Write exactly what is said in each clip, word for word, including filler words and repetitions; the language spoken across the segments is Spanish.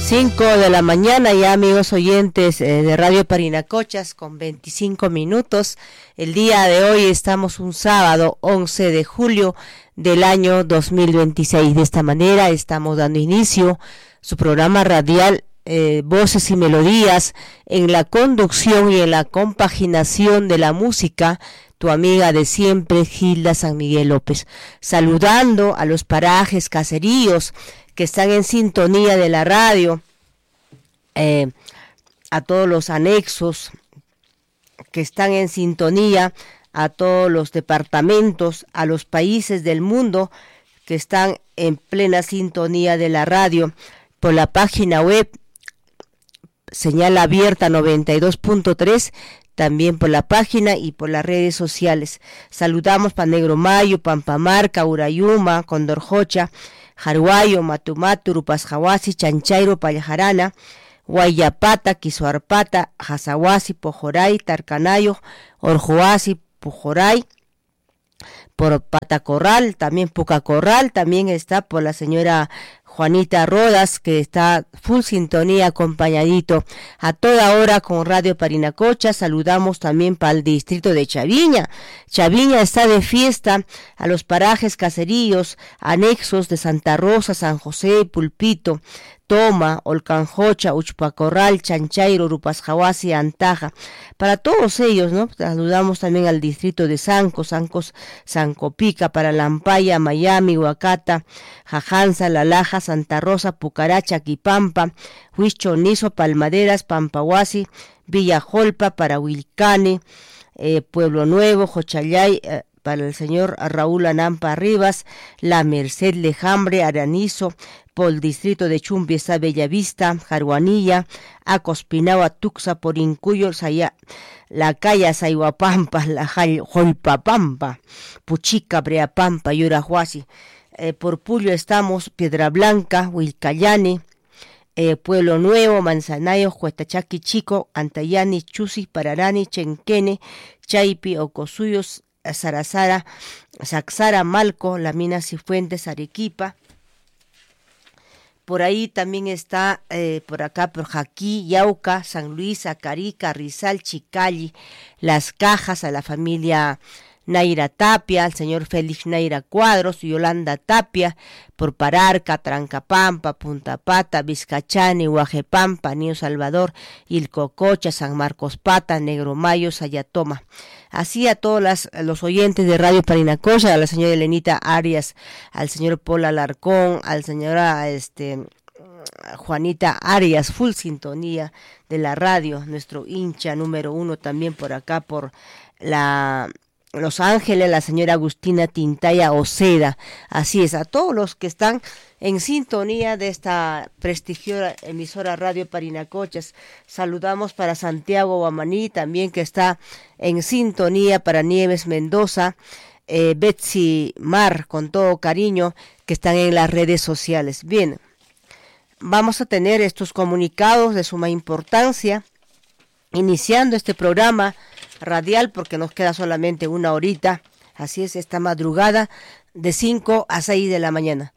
cinco de la mañana ya, amigos oyentes eh, de Radio Parinacochas, con veinticinco minutos. El día de hoy estamos un sábado once de julio del año dos mil veintiséis. De esta manera estamos dando inicio su programa radial eh, Voces y Melodías, en la conducción y en la compaginación de la música, tu amiga de siempre, Gilda San Miguel López, saludando a los parajes, caseríos que están en sintonía de la radio, eh, a todos los anexos que están en sintonía, a todos los departamentos, a los países del mundo que están en plena sintonía de la radio, por la página web, señal abierta noventa y dos punto tres, también por la página y por las redes sociales. Saludamos para Negro Mayo, Pampamarca, Urayuma, Condorjocha, Jaruayo, Matumatu, Rupasjawasi, Chanchairo, Payajarana, Guayapata, Quizuarpata, Hazahuasi, Pojoray, Tarcanayo, Orjoasi, Pujoray, por Patacorral, también Pucacorral, también está por la señora Juanita Rodas, que está full sintonía, acompañadito a toda hora con Radio Parinacocha. Saludamos también para el distrito de Chaviña. Chaviña está de fiesta, a los parajes caseríos, anexos de Santa Rosa, San José, Pulpito, Toma, Olcanjocha, Uchpacorral, Chanchairo, Rupasjawasi, Antaja. Para todos ellos, ¿no? Saludamos también al distrito de Sanco, Sancos, Sancopica, para Lampaya, Miami, Huacata, Jajanza, La Laja, Santa Rosa, Pucaracha, Quipampa, Huichonizo, Palmaderas, Pampahuasi, Villajolpa, para Huilcane, eh, Pueblo Nuevo, Jochayay, eh, para el señor Raúl Anampa Rivas, La Merced, Lejambre, Aranizo, por el distrito de Chumbi está Bellavista, Jaruanilla, Acospinagua, Tuxa, por Incuyo, Saya, La Calla, Sayhuapampa, La Jolpapampa, Puchica, Breapampa, Yurahuasi. Eh, por Puyo estamos Piedra Blanca, Huilcayane, eh, Pueblo Nuevo, Manzanayo, Huetachaki Chico, Antayani, Chusi, Pararani, Chenquene, Chaipi, Ocosuyos, Sarazara, Saxara, Malco, La Minas y Fuentes, Arequipa. Por ahí también está, eh, por acá, por Jaquí, Yauca, San Luis, Acarica, Rizal, Chicali, Las Cajas, a la familia Naira Tapia, al señor Félix Naira Cuadros, Yolanda Tapia, por Pararca, Trancapampa, Punta Pata, Vizcachane, Huajepampa, Nío Salvador, Ilcococha, San Marcos Pata, Negro Mayo, Sayatoma. Así a todos las, los oyentes de Radio Parinacocha, a la señora Elenita Arias, al señor Paul Alarcón, al señora este, Juanita Arias, full sintonía de la radio, nuestro hincha número uno también por acá, por la Los Ángeles, la señora Agustina Tintaya Oceda. Así es, a todos los que están en sintonía de esta prestigiosa emisora Radio Parinacochas. Saludamos para Santiago Guamaní, también que está en sintonía, para Nieves Mendoza, eh, Betsy Mar, con todo cariño, que están en las redes sociales. Bien, vamos a tener estos comunicados de suma importancia, iniciando este programa radial, porque nos queda solamente una horita, así es, esta madrugada de cinco a seis de la mañana.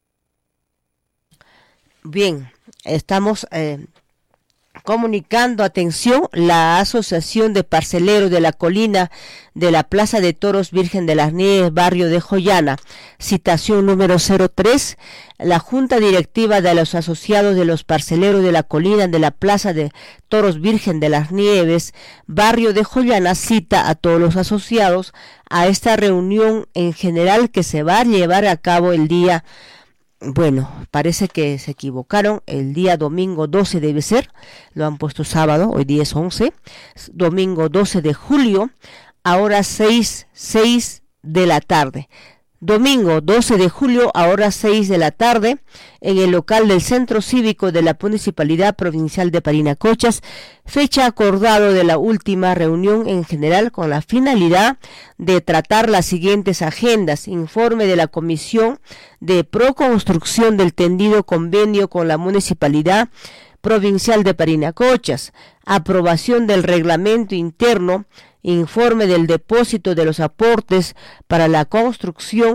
Bien, estamos eh, comunicando, atención, la Asociación de Parceleros de la Colina de la Plaza de Toros Virgen de las Nieves, barrio de Joyana, citación número cero tres, la Junta Directiva de los Asociados de los Parceleros de la Colina de la Plaza de Toros Virgen de las Nieves, barrio de Joyana, cita a todos los asociados a esta reunión en general que se va a llevar a cabo el día, bueno, parece que se equivocaron, el día domingo doce debe ser, lo han puesto sábado, hoy día es once, domingo doce de julio, ahora seis, seis de la tarde. Domingo doce de julio, a horas seis de la tarde, en el local del Centro Cívico de la Municipalidad Provincial de Parinacochas, fecha acordado de la última reunión en general con la finalidad de tratar las siguientes agendas: informe de la Comisión de Proconstrucción del tendido convenio con la Municipalidad Provincial de Parinacochas, aprobación del reglamento interno, informe del depósito de los aportes para la construcción,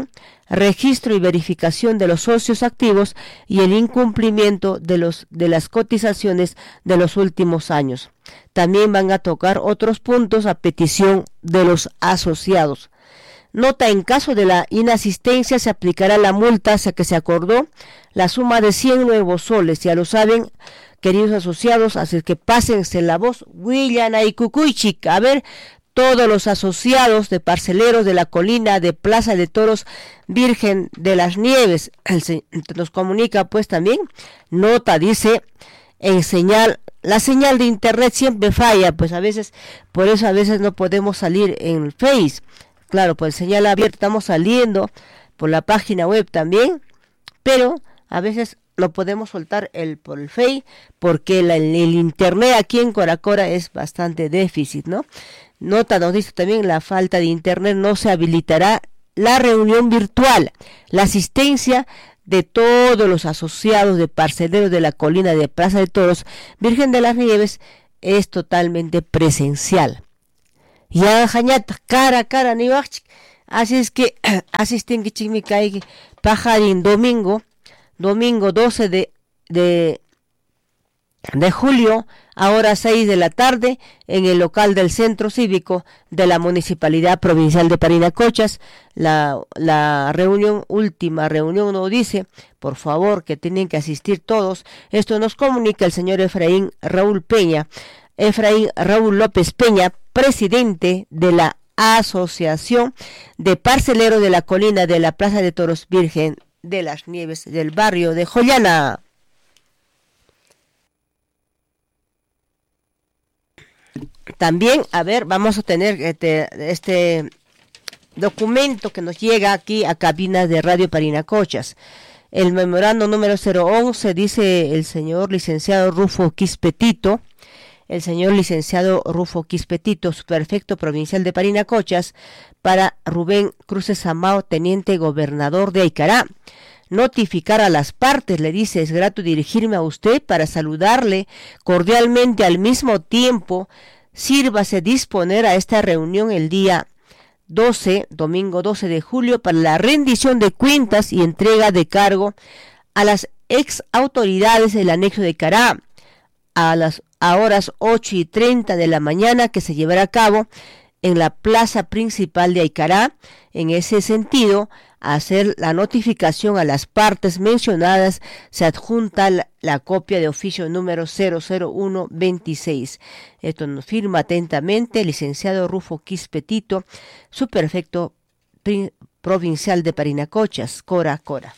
registro y verificación de los socios activos y el incumplimiento de los de las cotizaciones de los últimos años. También van a tocar otros puntos a petición de los asociados. Nota: en caso de la inasistencia se aplicará la multa hacia que se acordó la suma de cien nuevos soles. Ya lo saben, queridos asociados, así que pásense la voz. William y Cucuychic, a ver, todos los asociados de parceleros de la colina de Plaza de Toros Virgen de las Nieves, nos comunica pues también, nota, dice, en señal, la señal de internet siempre falla, pues a veces, por eso a veces no podemos salir en Face, claro, pues señal abierta, estamos saliendo por la página web también, pero a veces lo podemos soltar el por el Face, porque la, el, el internet aquí en Coracora es bastante déficit, ¿no? Nota, nos dice también, la falta de internet no se habilitará la reunión virtual. La asistencia de todos los asociados de parceleros de la colina de Plaza de Toros Virgen de las Nieves es totalmente presencial. Ya jañata, cara a cara, ni así es que asisten que chimikai pajarín domingo, domingo doce de, de de julio, a horas seis de la tarde, en el local del Centro Cívico de la Municipalidad Provincial de Parinacochas. La, la reunión, última reunión, nos dice, por favor, que tienen que asistir todos. Esto nos comunica el señor Efraín Raúl Peña, Efraín Raúl López Peña, presidente de la Asociación de Parceleros de la Colina de la Plaza de Toros Virgen de las Nieves del barrio de Joyana. También, a ver, vamos a tener este, este documento que nos llega aquí a cabinas de Radio Parinacochas. El memorando número cero once, dice el señor licenciado Rufo Quispetito, el señor licenciado Rufo Quispetito, subprefecto provincial de Parinacochas, para Rubén Cruces Amao, teniente gobernador de Aicará. Notificar a las partes, le dice, es grato dirigirme a usted para saludarle cordialmente al mismo tiempo. Sírvase disponer a esta reunión el día doce, domingo doce de julio, para la rendición de cuentas y entrega de cargo a las ex autoridades del anexo de Cará a las a horas ocho y treinta de la mañana, que se llevará a cabo en la plaza principal de Aicará. En ese sentido, a hacer la notificación a las partes mencionadas, se adjunta la, la copia de oficio número cero cero uno veintiséis. Esto nos firma atentamente el licenciado Rufo Quispetito, subprefecto provincial de Parinacochas, Cora Cora.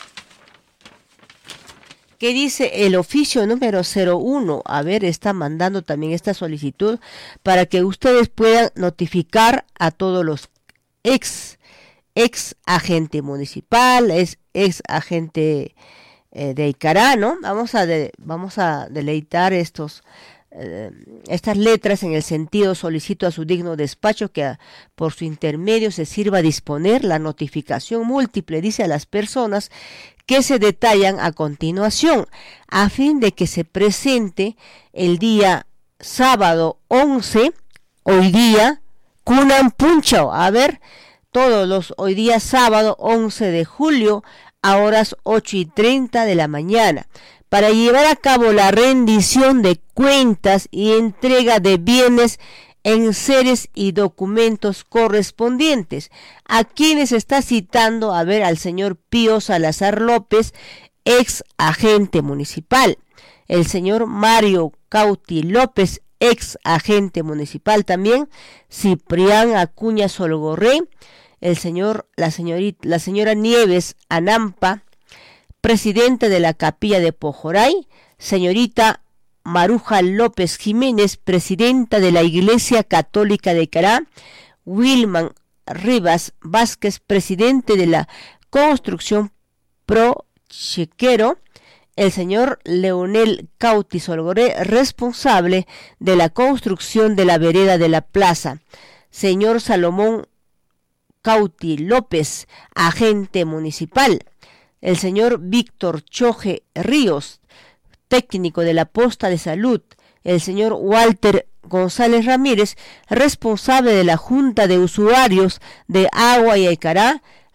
¿Qué dice el oficio número cero uno? A ver, está mandando también esta solicitud para que ustedes puedan notificar a todos los ex ex agente municipal, es ex agente eh, de Aicará, ¿no? Vamos a de, vamos a deleitar estos eh, estas letras en el sentido: solicito a su digno despacho que a, por su intermedio se sirva a disponer la notificación múltiple, dice, a las personas que se detallan a continuación, a fin de que se presente el día sábado once, hoy día, Kunan Punchao, a ver, todos los hoy día sábado once de julio a horas ocho y treinta de la mañana, para llevar a cabo la rendición de cuentas y entrega de bienes, enseres y documentos correspondientes. A quienes está citando, a ver, al señor Pío Salazar López, ex agente municipal, el señor Mario Cauti López, ex agente municipal también, Ciprián Acuña Solgorré, el señor, la señorita, la señora Nieves Anampa, presidente de la capilla de Pojoray, señorita Maruja López Jiménez, presidenta de la Iglesia Católica de Cará, Wilman Rivas Vázquez, presidente de la Construcción Pro Chequero, el señor Leonel Cauti Solgoré, responsable de la construcción de la vereda de la plaza, señor Salomón Cauti López, agente municipal, el señor Víctor Choje Ríos, técnico de la posta de salud, el señor Walter González Ramírez, responsable de la Junta de Usuarios de Agua y Aicará,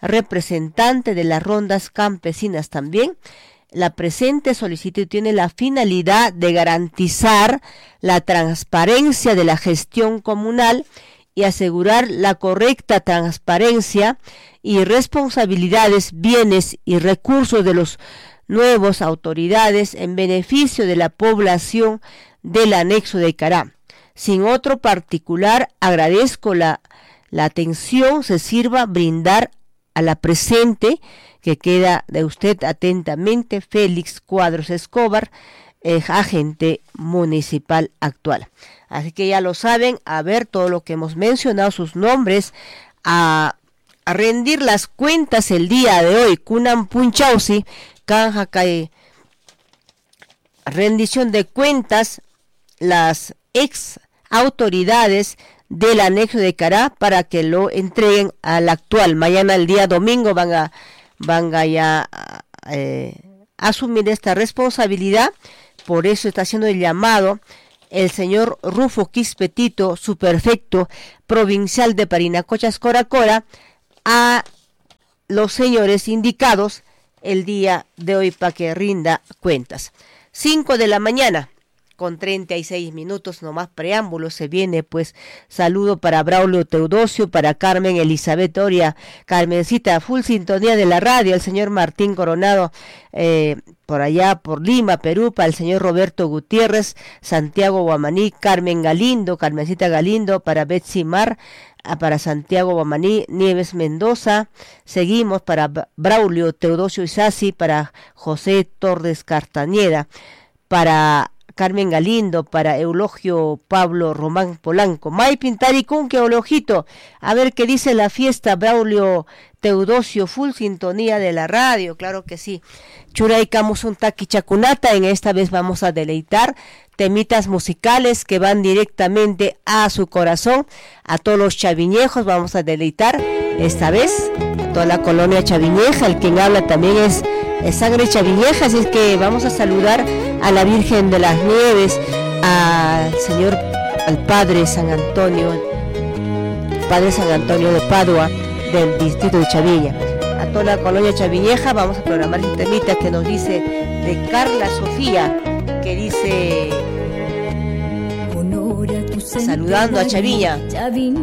representante de las rondas campesinas también. La presente solicitud tiene la finalidad de garantizar la transparencia de la gestión comunal y asegurar la correcta transparencia y responsabilidades, bienes y recursos de los nuevos autoridades en beneficio de la población del anexo de Icará. Sin otro particular, agradezco la, la atención se sirva brindar a la presente, que queda de usted atentamente, Félix Cuadros Escobar, eh, agente municipal actual. Así que ya lo saben, a ver todo lo que hemos mencionado, sus nombres, a, a rendir las cuentas el día de hoy. Kunan Punchausi, Kanja Kai, rendición de cuentas, las ex autoridades del anexo de Icará para que lo entreguen al actual. Mañana, el día domingo, van a van a ya eh, asumir esta responsabilidad. Por eso está haciendo el llamado el señor Rufo Quispetito, subprefecto provincial de Parinacochas, Cora Cora, a los señores indicados el día de hoy para que rinda cuentas. Cinco de la mañana, con treinta y seis minutos, no más preámbulos, se viene pues saludo para Braulio Teodosio, para Carmen Elizabeth Oria, Carmencita, full sintonía de la radio, el señor Martín Coronado, eh, por allá por Lima, Perú, para el señor Roberto Gutiérrez, Santiago Guamaní, Carmen Galindo, Carmencita Galindo, para Betsy Mar, para Santiago Guamaní, Nieves Mendoza, seguimos para Braulio Teodosio Isasi, para José Torres Cartañeda, para Carmen Galindo, para Eulogio Pablo Román Polanco, May Pintaricún, que Eulogito, a ver qué dice la fiesta, Braulio Teodosio, full sintonía de la radio, claro que sí. Churay Camusun Taki Chacunata, en esta vez vamos a deleitar temitas musicales que van directamente a su corazón, a todos los chaviñejos vamos a deleitar, esta vez, a toda la colonia chaviñeja, el quien habla también es, es sangre chaviñeja, así es que vamos a saludar a la Virgen de las Nieves, al señor, al Padre San Antonio, Padre San Antonio de Padua, del distrito de Chaviña. A toda la colonia chaviñeja vamos a programar el temita que nos dice de Carla Sofía, que dice, saludando a Chaviña.